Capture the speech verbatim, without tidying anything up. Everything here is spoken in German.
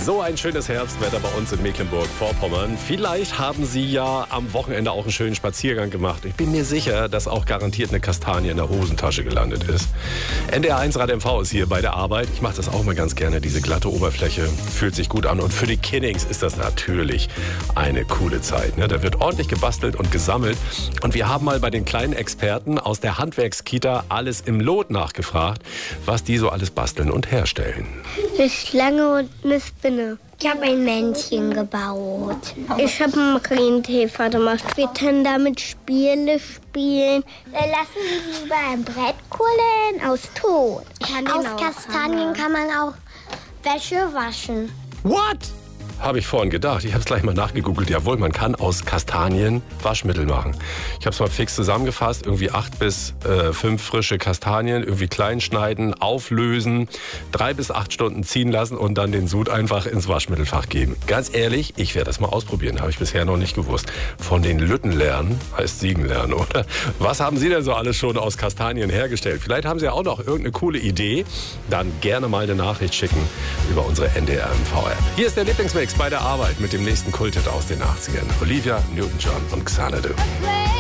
So ein schönes Herbstwetter bei uns in Mecklenburg-Vorpommern. Vielleicht haben Sie ja am Wochenende auch einen schönen Spaziergang gemacht. Ich bin mir sicher, dass auch garantiert eine Kastanie in der Hosentasche gelandet ist. N D R eins Rad M V ist hier bei der Arbeit. Ich mache das auch mal ganz gerne, diese glatte Oberfläche. Fühlt sich gut an. Und für die Kinnings ist das natürlich eine coole Zeit. Ne? Da wird ordentlich gebastelt und gesammelt. Und wir haben mal bei den kleinen Experten aus der Handwerkskita Alles im Lot nachgefragt, was die so alles basteln und herstellen. Eine Schlange und eine Spinne. Ich habe ein Männchen gebaut. Ich habe einen Marienkäfer gemacht. Wir können damit Spiele spielen. Dann lassen wir lieber ein Brett kohlen aus Ton. Aus Kastanien kann man auch Wäsche waschen. What? Habe ich vorhin gedacht. Ich habe es gleich mal nachgegoogelt. Jawohl, man kann aus Kastanien Waschmittel machen. Ich habe es mal fix zusammengefasst. Irgendwie acht bis äh, fünf frische Kastanien, irgendwie klein schneiden, auflösen, drei bis acht Stunden ziehen lassen und dann den Sud einfach ins Waschmittelfach geben. Ganz ehrlich, ich werde das mal ausprobieren. Habe ich bisher noch nicht gewusst. Von den Lütten lernen heißt Siegen lernen, oder? Was haben Sie denn so alles schon aus Kastanien hergestellt? Vielleicht haben Sie ja auch noch irgendeine coole Idee. Dann gerne mal eine Nachricht schicken über unsere N D R M V-App. Hier ist der Lieblingsmix bei der Arbeit mit dem nächsten Kulthit aus den achtzigern. Olivia Newton-John und Xanadu.